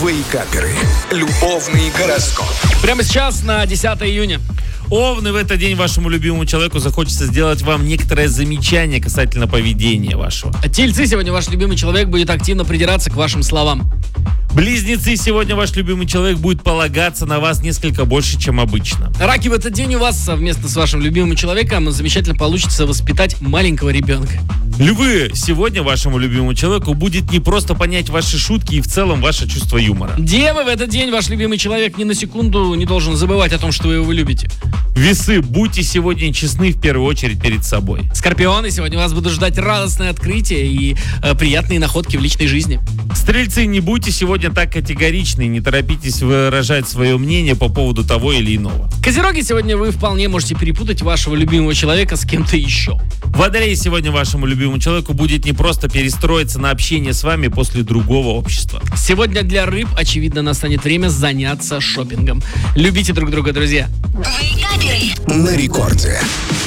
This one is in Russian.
Вейкаперы. Любовный гороскоп. Прямо сейчас на 10 июня. Овны, в этот день вашему любимому человеку захочется сделать вам некоторое замечание касательно поведения вашего. Тельцы, сегодня ваш любимый человек будет активно придираться к вашим словам. Близнецы, сегодня ваш любимый человек будет полагаться на вас несколько больше, чем обычно. Раки, в этот день у вас совместно с вашим любимым человеком замечательно получится воспитать маленького ребенка. Львы, сегодня вашему любимому человеку будет не просто понять ваши шутки и в целом ваше чувство юмора. Девы, в этот день ваш любимый человек ни на секунду не должен забывать о том, что вы его любите. Весы, будьте сегодня честны в первую очередь перед собой. Скорпионы, сегодня вас будут ждать радостные открытия и приятные находки в личной жизни. Стрельцы, не будьте сегодня так категоричны, не торопитесь выражать свое мнение по поводу того или иного. Козероги, сегодня вы вполне можете перепутать вашего любимого человека с кем-то еще. Водолей, сегодня вашему любимому человеку будет не просто перестроиться на общение с вами после другого общества. Сегодня для рыб, очевидно, настанет время заняться шопингом. Любите друг друга, друзья. На рекорде.